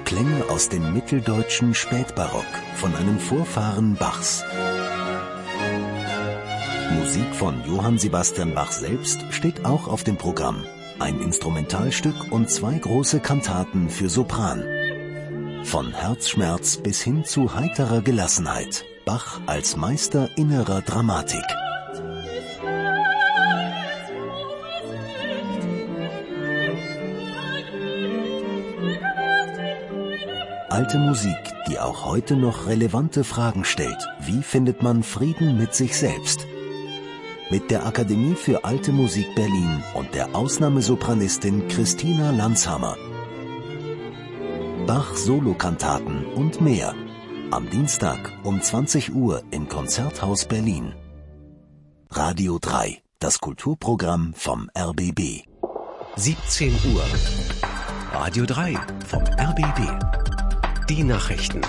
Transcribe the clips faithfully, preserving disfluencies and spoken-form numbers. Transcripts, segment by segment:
Klänge aus dem mitteldeutschen Spätbarock von einem Vorfahren Bachs. Musik von Johann Sebastian Bach selbst steht auch auf dem Programm. Ein Instrumentalstück und zwei große Kantaten für Sopran. Von Herzschmerz bis hin zu heiterer Gelassenheit. Bach als Meister innerer Dramatik. Alte Musik, die auch heute noch relevante Fragen stellt. Wie findet man Frieden mit sich selbst? Mit der Akademie für Alte Musik Berlin und der Ausnahmesopranistin Christina Landshammer. Bach Solokantaten und mehr. Am Dienstag um zwanzig Uhr im Konzerthaus Berlin. Radio drei, das Kulturprogramm vom R B B. siebzehn Uhr. Radio drei vom R B B. Die Nachrichten.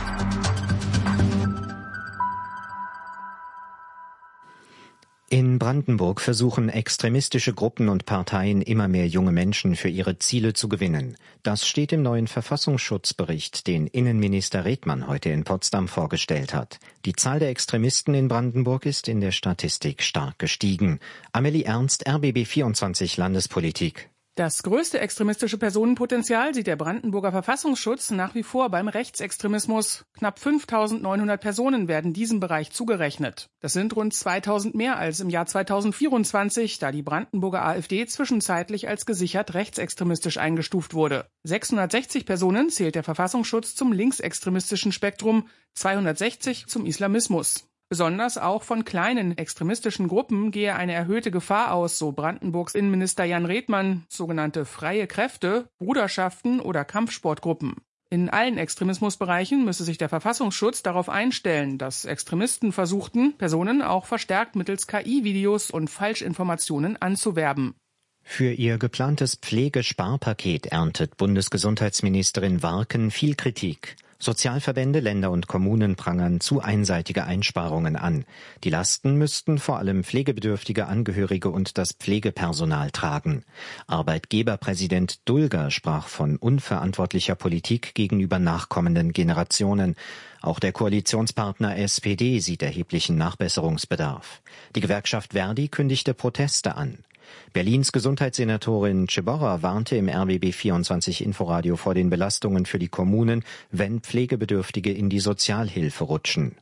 In Brandenburg versuchen extremistische Gruppen und Parteien immer mehr junge Menschen für ihre Ziele zu gewinnen. Das steht im neuen Verfassungsschutzbericht, den Innenminister Redmann heute in Potsdam vorgestellt hat. Die Zahl der Extremisten in Brandenburg ist in der Statistik stark gestiegen. Amelie Ernst, R B B vierundzwanzig Landespolitik. Das größte extremistische Personenpotenzial sieht der Brandenburger Verfassungsschutz nach wie vor beim Rechtsextremismus. Knapp fünftausendneunhundert Personen werden diesem Bereich zugerechnet. Das sind rund zweitausend mehr als im Jahr zweitausendvierundzwanzig, da die Brandenburger AfD zwischenzeitlich als gesichert rechtsextremistisch eingestuft wurde. sechshundertsechzig Personen zählt der Verfassungsschutz zum linksextremistischen Spektrum, zweihundertsechzig zum Islamismus. Besonders auch von kleinen extremistischen Gruppen gehe eine erhöhte Gefahr aus, so Brandenburgs Innenminister Jan Redmann, sogenannte freie Kräfte, Bruderschaften oder Kampfsportgruppen. In allen Extremismusbereichen müsse sich der Verfassungsschutz darauf einstellen, dass Extremisten versuchten, Personen auch verstärkt mittels K I-Videos und Falschinformationen anzuwerben. Für ihr geplantes Pflegesparpaket erntet Bundesgesundheitsministerin Warken viel Kritik. Sozialverbände, Länder und Kommunen prangern zu einseitige Einsparungen an. Die Lasten müssten vor allem pflegebedürftige Angehörige und das Pflegepersonal tragen. Arbeitgeberpräsident Dulger sprach von unverantwortlicher Politik gegenüber nachkommenden Generationen. Auch der Koalitionspartner S P D sieht erheblichen Nachbesserungsbedarf. Die Gewerkschaft Verdi kündigte Proteste an. Berlins Gesundheitssenatorin Ceborra warnte im R B B vierundzwanzig Inforadio vor den Belastungen für die Kommunen, wenn Pflegebedürftige in die Sozialhilfe rutschen.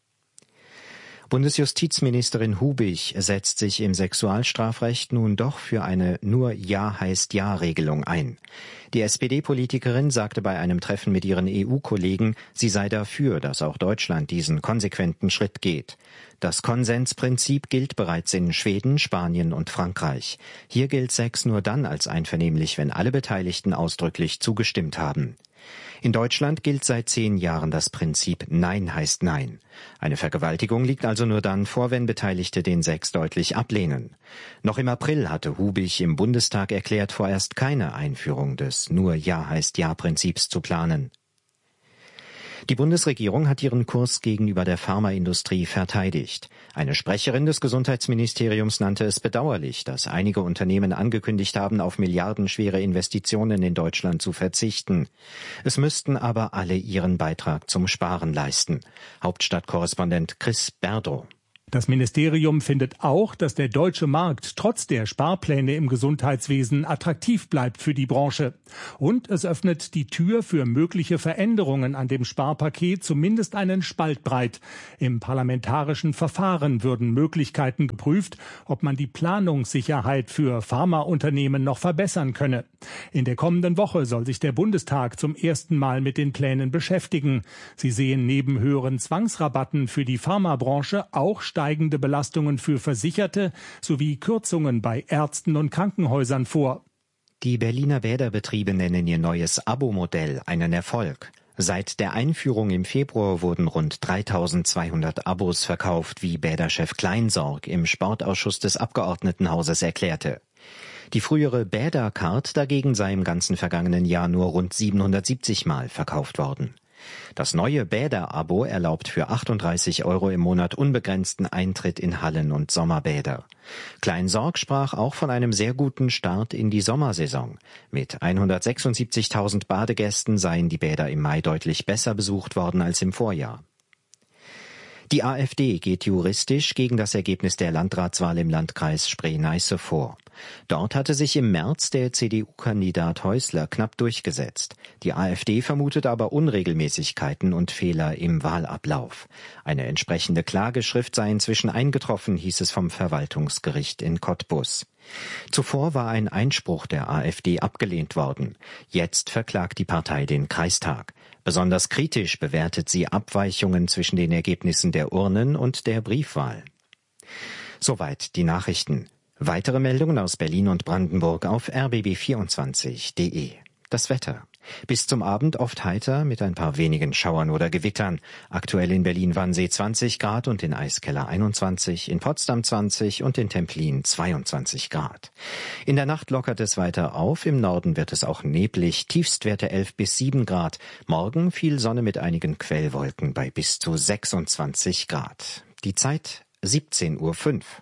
Bundesjustizministerin Hubig setzt sich im Sexualstrafrecht nun doch für eine nur Ja heißt Ja-Regelung ein. Die S P D-Politikerin sagte bei einem Treffen mit ihren E U-Kollegen, sie sei dafür, dass auch Deutschland diesen konsequenten Schritt geht. Das Konsensprinzip gilt bereits in Schweden, Spanien und Frankreich. Hier gilt Sex nur dann als einvernehmlich, wenn alle Beteiligten ausdrücklich zugestimmt haben. In Deutschland gilt seit zehn Jahren das Prinzip Nein heißt Nein. Eine Vergewaltigung liegt also nur dann vor, wenn Beteiligte den Sex deutlich ablehnen. Noch im April hatte Hubig im Bundestag erklärt, vorerst keine Einführung des Nur Ja heißt Ja-Prinzips zu planen. Die Bundesregierung hat ihren Kurs gegenüber der Pharmaindustrie verteidigt. Eine Sprecherin des Gesundheitsministeriums nannte es bedauerlich, dass einige Unternehmen angekündigt haben, auf milliardenschwere Investitionen in Deutschland zu verzichten. Es müssten aber alle ihren Beitrag zum Sparen leisten. Hauptstadtkorrespondent Chris Berdow. Das Ministerium findet auch, dass der deutsche Markt trotz der Sparpläne im Gesundheitswesen attraktiv bleibt für die Branche. Und es öffnet die Tür für mögliche Veränderungen an dem Sparpaket zumindest einen Spalt breit. Im parlamentarischen Verfahren würden Möglichkeiten geprüft, ob man die Planungssicherheit für Pharmaunternehmen noch verbessern könne. In der kommenden Woche soll sich der Bundestag zum ersten Mal mit den Plänen beschäftigen. Sie sehen neben höheren Zwangsrabatten für die Pharmabranche auch steigende Belastungen für Versicherte sowie Kürzungen bei Ärzten und Krankenhäusern vor. Die Berliner Bäderbetriebe nennen ihr neues Abo-Modell einen Erfolg. Seit der Einführung im Februar wurden rund dreitausendzweihundert Abos verkauft, wie Bäderchef Kleinsorg im Sportausschuss des Abgeordnetenhauses erklärte. Die frühere Bädercard dagegen sei im ganzen vergangenen Jahr nur rund siebenhundertsiebzig Mal verkauft worden. Das neue Bäder-Abo erlaubt für achtunddreißig Euro im Monat unbegrenzten Eintritt in Hallen und Sommerbäder. Klein-Sorg sprach auch von einem sehr guten Start in die Sommersaison. Mit hundertsechsundsiebzigtausend Badegästen seien die Bäder im Mai deutlich besser besucht worden als im Vorjahr. Die AfD geht juristisch gegen das Ergebnis der Landratswahl im Landkreis Spree-Neiße vor. Dort hatte sich im März der C D U-Kandidat Häusler knapp durchgesetzt. Die AfD vermutet aber Unregelmäßigkeiten und Fehler im Wahlablauf. Eine entsprechende Klageschrift sei inzwischen eingetroffen, hieß es vom Verwaltungsgericht in Cottbus. Zuvor war ein Einspruch der AfD abgelehnt worden. Jetzt verklagt die Partei den Kreistag. Besonders kritisch bewertet sie Abweichungen zwischen den Ergebnissen der Urnen und der Briefwahl. Soweit die Nachrichten. Weitere Meldungen aus Berlin und Brandenburg auf r b b vierundzwanzig punkt d e. Das Wetter. Bis zum Abend oft heiter mit ein paar wenigen Schauern oder Gewittern. Aktuell in Berlin-Wannsee zwanzig Grad und in Eiskeller einundzwanzig, in Potsdam zwanzig und in Templin zweiundzwanzig Grad. In der Nacht lockert es weiter auf, im Norden wird es auch neblig, Tiefstwerte elf bis sieben Grad. Morgen viel Sonne mit einigen Quellwolken bei bis zu sechsundzwanzig Grad. Die Zeit siebzehn Uhr fünf.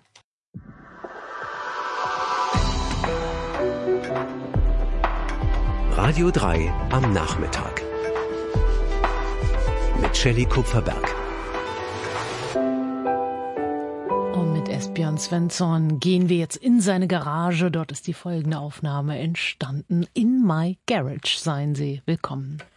Radio drei am Nachmittag. Mit Shelley Kupferberg. Und mit Esbjörn Svensson gehen wir jetzt in seine Garage. Dort ist die folgende Aufnahme entstanden. In My Garage seien Sie willkommen.